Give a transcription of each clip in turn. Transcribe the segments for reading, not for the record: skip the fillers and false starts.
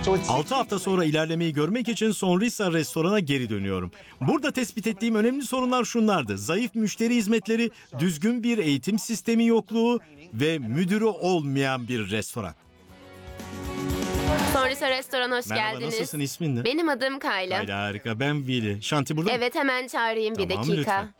6 hafta sonra ilerlemeyi görmek için Sonrisa restorana geri dönüyorum. Burada tespit ettiğim önemli sorunlar şunlardı: zayıf müşteri hizmetleri, düzgün bir eğitim sistemi yokluğu ve müdürü olmayan bir restoran. Sonrisa restorana hoş Merhaba, geldiniz. nasılsın, ismin ne? Benim adım Kayla. Haydi, harika, ben Willy. Şanti burada mı? Evet, hemen çağırayım bir Tamam, dakika. lütfen.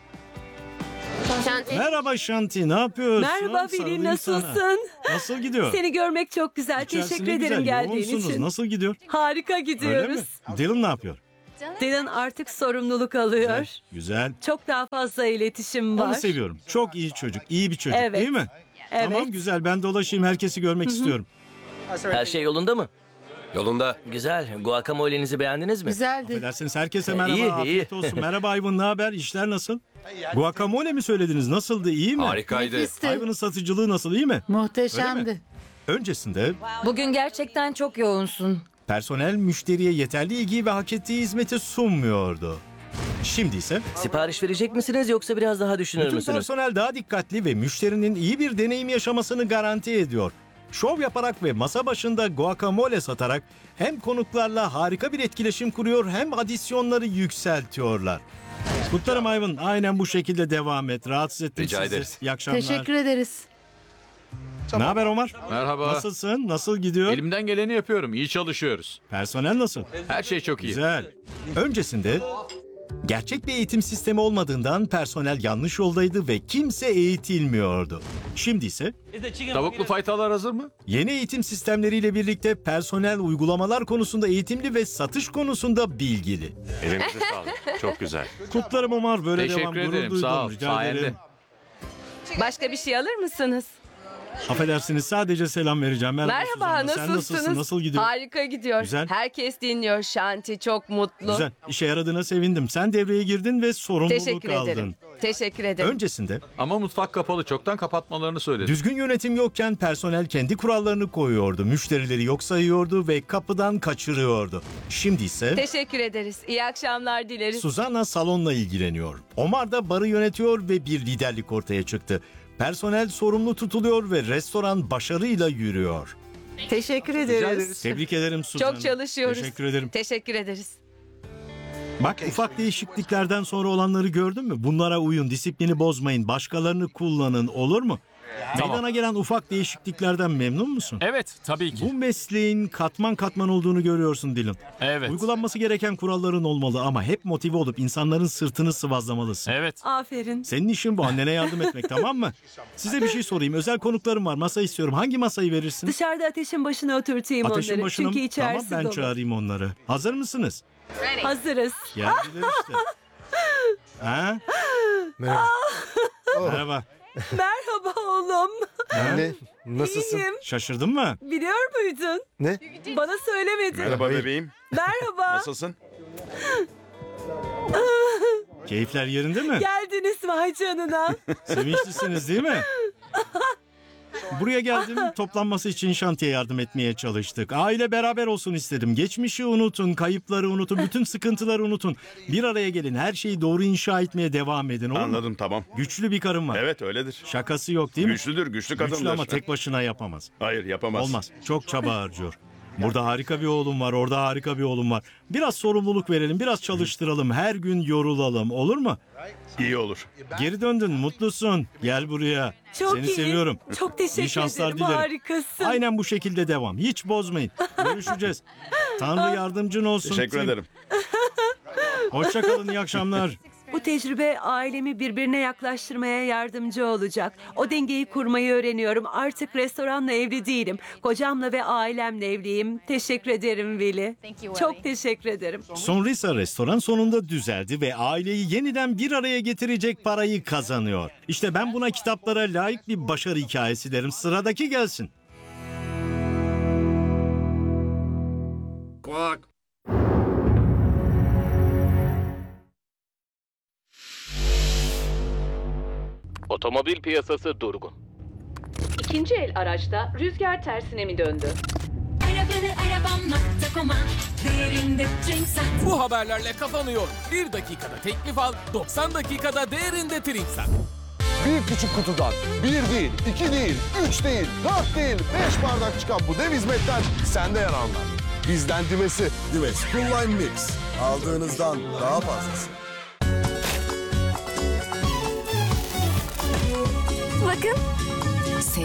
Şanti. Merhaba Şanti, ne yapıyorsun? Merhaba Willy, Sarılayım nasılsın? sana. Nasıl gidiyor? Seni görmek çok güzel. İçerisi Teşekkür ne ederim güzel, geldiğin yoğunsunuz. için. Nasıl gidiyor? Harika Öyle mi? gidiyoruz. Dylan ne yapıyor? Dylan artık sorumluluk alıyor. Güzel, güzel. Çok daha fazla iletişim var. Onu seviyorum. Çok iyi çocuk, iyi bir çocuk, Evet. değil mi? Evet. Tamam, güzel. Ben dolaşayım, herkesi görmek istiyorum. Her şey yolunda mı? Yolunda. Güzel. Guacamole'nizi beğendiniz mi? Güzeldi. Affedersiniz, herkese merhaba, İyi, afiyet iyi. olsun. Merhaba Ivan, ne haber? İşler nasıl? Guacamole mi söylediniz? Nasıldı, iyi mi? Harikaydı. Nefisti. Ivan'ın satıcılığı nasıl, iyi mi? Öyle Muhteşemdi. Öncesinde Bugün gerçekten çok yoğunsun. personel müşteriye yeterli ilgiyi ve hak ettiği hizmeti sunmuyordu. Şimdi ise Sipariş verecek misiniz yoksa biraz daha düşünür bütün müsünüz? personel daha dikkatli ve müşterinin iyi bir deneyim yaşamasını garanti ediyor. Şov yaparak ve masa başında guacamole satarak hem konuklarla harika bir etkileşim kuruyor hem adisyonları yükseltiyorlar. Kutlarım Ivan. Aynen bu şekilde devam et. Rahatsız ettim Rica sizi. ederiz. İyi akşamlar. Teşekkür ederiz. Ne haber Omar? Merhaba. Nasılsın? Nasıl gidiyor? Elimden geleni yapıyorum. İyi çalışıyoruz. Personel nasıl? Her şey çok iyi. Güzel. Öncesinde gerçek bir eğitim sistemi olmadığından personel yanlış yoldaydı ve kimse eğitilmiyordu. Şimdi ise Tavuklu faytalar hazır mı? yeni eğitim sistemleriyle birlikte personel uygulamalar konusunda eğitimli ve satış konusunda bilgili. Elinize sağlık. Çok güzel. Kutlarım Omar, böyle Teşekkür devam. Gurur ederim, duydum. sağ ol. Rica Sayende. ederim. Başka bir şey alır mısınız? Affedersiniz, sadece selam vereceğim. Merhaba, Merhaba, Suzan'la. Sen nasılsın? Nasıl gidiyor? Harika gidiyor. Güzel. Herkes dinliyor. Şanti çok mutlu. Güzel. İşe yaradığına sevindim. Sen devreye girdin ve sorumluluk Teşekkür aldın. ederim. Teşekkür ederim. Öncesinde Ama mutfak kapalı. Çoktan kapatmalarını söyledim. düzgün yönetim yokken personel kendi kurallarını koyuyordu. Müşterileri yok sayıyordu ve kapıdan kaçırıyordu. Şimdi ise Teşekkür ederiz. İyi akşamlar dileriz. Suzanna salonla ilgileniyor. Omar da barı yönetiyor ve bir liderlik ortaya çıktı. Personel sorumlu tutuluyor ve restoran başarıyla yürüyor. Teşekkür Tebrik ederim Suzanna. Çok çalışıyoruz. Teşekkür ederim. Teşekkür ederiz. Bak, ufak değişikliklerden sonra olanları gördün mü? Bunlara uyun, disiplini bozmayın, başkalarını kullanın, olur mu? Meydana gelen ufak değişikliklerden memnun musun? Evet, tabii ki. Bu mesleğin katman katman olduğunu görüyorsun Dylan. Evet. Uygulanması gereken kuralların olmalı ama hep motive olup insanların sırtını sıvazlamalısın. Evet. Aferin. Senin işin bu, annene yardım etmek, tamam mı? Size bir şey sorayım. Özel konuklarım var. Masa istiyorum. Hangi masayı verirsin? Dışarıda ateşin başına oturtayım Ateşin onları. başına mı? Çünkü Tamam, içerisi ben dolu. çağırayım onları. Hazır mısınız? Hazırız. Geldiler işte. Ha? Merhaba. Merhaba oğlum. Anne, nasılsın? İyiyim. Şaşırdın mı? Biliyor muydun? Ne? Bana söylemedin. Merhaba bebeğim. Merhaba. Nasılsın? Keyifler yerinde mi? Geldiniz vay canına. Sevinçlisiniz değil mi? Buraya geldim, toplanması için şantiye yardım etmeye çalıştık. Aile beraber olsun istedim. Geçmişi unutun, kayıpları unutun, bütün sıkıntıları unutun. Bir araya gelin, her şeyi doğru inşa etmeye devam edin, olur mu? Anladım, tamam. Güçlü bir karım var. Evet, öyledir. Şakası yok değil mi? Güçlüdür, güçlü kadındır. Güçlü ama tek başına yapamaz. Hayır, yapamaz. Olmaz. Çok çaba harcıyor. Burada harika bir oğlum var, orada harika bir oğlum var. Biraz sorumluluk verelim, biraz çalıştıralım, her gün yorulalım, olur mu? İyi olur. Geri döndün, mutlusun. Gel buraya. Çok Seni iyi. seviyorum. Çok teşekkür İyi şanslar ederim. dilerim. Harikasın. Aynen bu şekilde devam. Hiç bozmayın. Görüşeceğiz. Tanrı yardımcın olsun. Teşekkür Tim. ederim. Hoşça kalın, iyi akşamlar. Bu tecrübe ailemi birbirine yaklaştırmaya yardımcı olacak. O dengeyi kurmayı öğreniyorum. Artık restoranla evli değilim. Kocamla ve ailemle evliyim. Teşekkür ederim Willy. Çok teşekkür ederim. Sonrisa restoran sonunda düzeldi ve aileyi yeniden bir araya getirecek parayı kazanıyor. İşte ben buna kitaplara layık bir başarı hikayesi derim. Sıradaki gelsin. Otomobil piyasası durgun. İkinci el araçta rüzgar tersine mi döndü? Bu haberlerle kafanı yor. 1 dakikada teklif al, 90 dakikada değerinde Trinksat. Bir küçük kutudan 1 değil, 2 değil, 3 değil, 4 değil, 5 bardak çıkan bu dev hizmetten sende yer anlar. Bizden dimesi. Dimes Cool Lime Mix. Aldığınızdan daha fazlası. Bakın